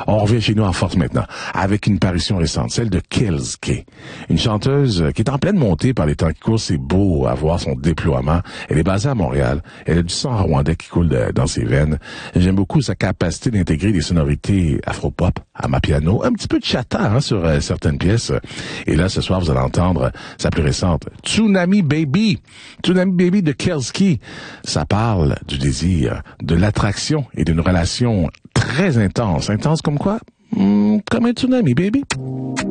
On revient chez nous en force maintenant, avec une parution récente, celle de Kelske, une chanteuse qui est en pleine montée par les temps qui courent. C'est beau à voir son déploiement. Elle est basée à Montréal. Elle a du sang rwandais qui coule dans ses veines. J'aime beaucoup sa capacité d'intégrer des sonorités afro-pop, amapiano, un petit peu de chata sur certaines pièces. Et là, ce soir, vous allez entendre sa plus récente, Tsunami Baby. Tsunami Baby de Kelske. Ça parle du désir, de l'attraction et d'une relation très intense. Intense comme quoi? Comme un tsunami, baby.